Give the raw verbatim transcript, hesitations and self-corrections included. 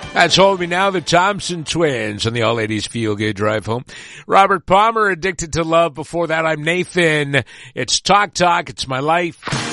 That's Hold Me Now, the Thompson Twins on the All eighties Feel Good Drive Home. Robert Palmer, Addicted to Love. Before that, I'm Nathan. It's Talk Talk. It's my life.